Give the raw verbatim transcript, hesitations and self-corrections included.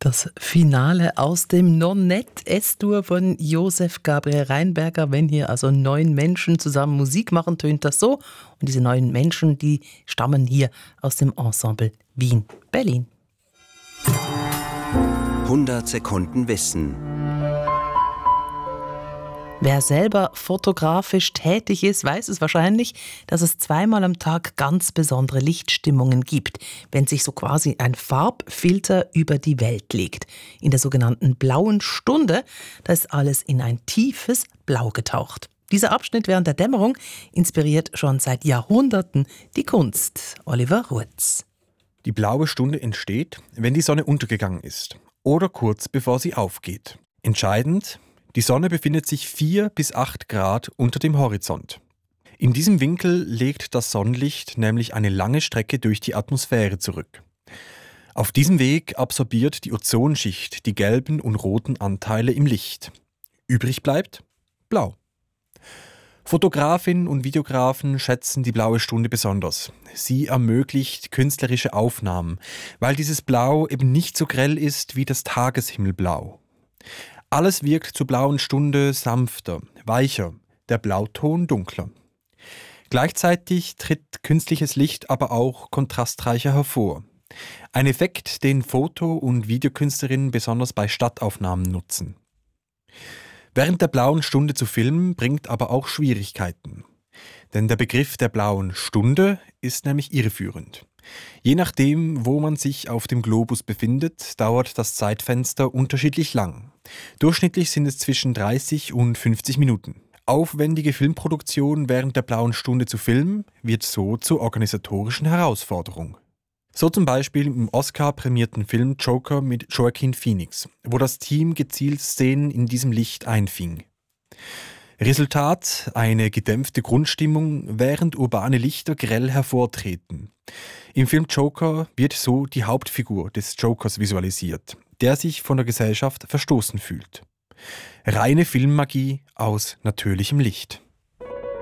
Das Finale aus dem Nonette S-Dur von Josef Gabriel Rheinberger. Wenn hier also neun Menschen zusammen Musik machen, tönt das so. Und diese neun Menschen, die stammen hier aus dem Ensemble Wien-Berlin. hundert Sekunden Wissen. Wer selber fotografisch tätig ist, weiß es wahrscheinlich, dass es zweimal am Tag ganz besondere Lichtstimmungen gibt, wenn sich so quasi ein Farbfilter über die Welt legt. In der sogenannten blauen Stunde, da ist alles in ein tiefes Blau getaucht. Dieser Abschnitt während der Dämmerung inspiriert schon seit Jahrhunderten die Kunst. Oliver Ruetz. Die blaue Stunde entsteht, wenn die Sonne untergegangen ist oder kurz bevor sie aufgeht. Entscheidend: Die Sonne befindet sich vier bis acht Grad unter dem Horizont. In diesem Winkel legt das Sonnenlicht nämlich eine lange Strecke durch die Atmosphäre zurück. Auf diesem Weg absorbiert die Ozonschicht die gelben und roten Anteile im Licht. Übrig bleibt Blau. Fotografinnen und Videografen schätzen die blaue Stunde besonders. Sie ermöglicht künstlerische Aufnahmen, weil dieses Blau eben nicht so grell ist wie das Tageshimmelblau. Alles wirkt zur blauen Stunde sanfter, weicher, der Blauton dunkler. Gleichzeitig tritt künstliches Licht aber auch kontrastreicher hervor. Ein Effekt, den Foto- und Videokünstlerinnen besonders bei Stadtaufnahmen nutzen. Während der blauen Stunde zu filmen, bringt aber auch Schwierigkeiten. Denn der Begriff der blauen Stunde ist nämlich irreführend. Je nachdem, wo man sich auf dem Globus befindet, dauert das Zeitfenster unterschiedlich lang. Durchschnittlich sind es zwischen dreißig und fünfzig Minuten. Aufwendige Filmproduktion während der blauen Stunde zu filmen, wird so zur organisatorischen Herausforderung. So zum Beispiel im Oscar-prämierten Film Joker mit Joaquin Phoenix, wo das Team gezielt Szenen in diesem Licht einfing. Resultat: eine gedämpfte Grundstimmung, während urbane Lichter grell hervortreten. Im Film Joker wird so die Hauptfigur des Jokers visualisiert, der sich von der Gesellschaft verstoßen fühlt. Reine Filmmagie aus natürlichem Licht.